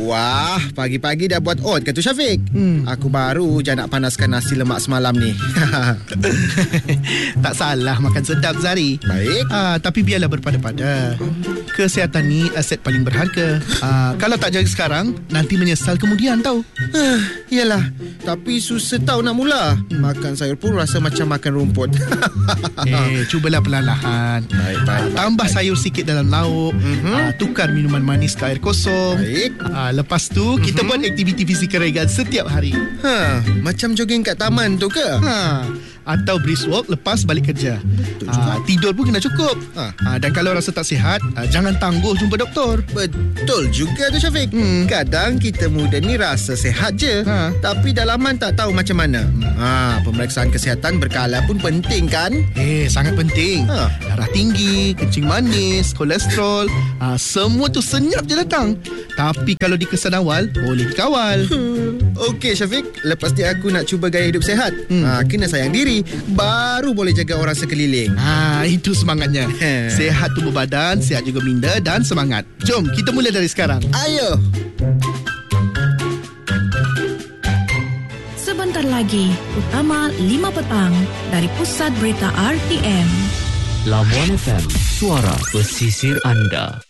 Wah, pagi-pagi dah buat oat ke tu Syafiq? Aku baru je nak panaskan nasi lemak semalam ni. Tak salah makan sedap Zari. Baik. Tapi biarlah berpada-pada. Kesihatan ni aset paling berharga. Kalau tak jaga sekarang, nanti menyesal kemudian tau. Yalah, tapi susah tau nak mula. Makan sayur pun rasa macam makan rumput. Cubalah perlahan-lahan. Baik. Tambah sayur sikit dalam lauk. Tukar minuman manis ke air kosong. Baik. Lepas tu kita buat aktiviti fizikal ringan setiap hari. Macam jogging kat taman tu ke? Atau brisk walk lepas balik kerja. Tidur pun kena cukup. Dan kalau rasa tak sihat, jangan tangguh jumpa doktor. Betul juga tu Syafiq. Kadang kita muda ni rasa sihat je, tapi dalaman tak tahu macam mana. Pemeriksaan kesihatan berkala pun penting kan? Sangat penting. Darah tinggi, kencing manis, kolesterol, semua tu senyap je datang. Tapi kalau dikesan awal, boleh dikawal. Okey Syafiq, lepas ni aku nak cuba gaya hidup sihat. Kena sayang diri, baru boleh jaga orang sekeliling. Itu semangatnya. Sihat tubuh badan, sihat juga minda dan semangat. Jom, kita mula dari sekarang. Ayo. Sebentar lagi, Utama 5 petang dari Pusat Berita RTM. Labuan FM, suara pesisir anda.